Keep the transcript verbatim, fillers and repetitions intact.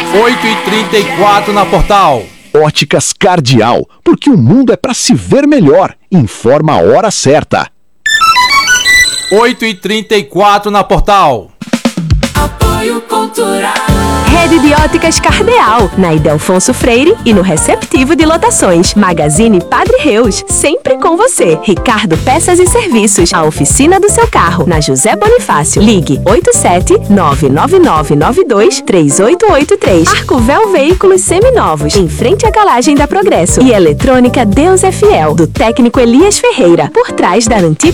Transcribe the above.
oito e trinta e quatro na Portal. Óticas Cardial, porque o mundo é para se ver melhor. Informa a hora certa. oito e trinta e quatro na Portal. Apoio Cultural. Rede de Óticas Cardeal, na Ildefonso Freire e no Receptivo de Lotações. Magazine Padre Reus, sempre com você. Ricardo Peças e Serviços, a oficina do seu carro, na José Bonifácio. Ligue oito sete nove nove nove nove dois três oito oito três. Arcovel Veículos Seminovos, em frente à garagem da Progresso. E Eletrônica Deus é Fiel, do técnico Elias Ferreira, por trás da antiga